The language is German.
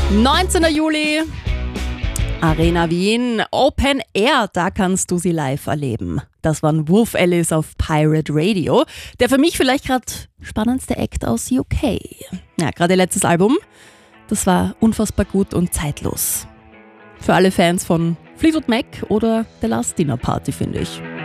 19. Juli, Arena Wien, Open Air, da kannst du sie live erleben. Das waren Wolf Alice auf Pirate Radio, der für mich vielleicht gerade spannendste Act aus UK. Ja, gerade ihr letztes Album, das war unfassbar gut und zeitlos. Für alle Fans von Fleetwood Mac oder The Last Dinner Party, finde ich.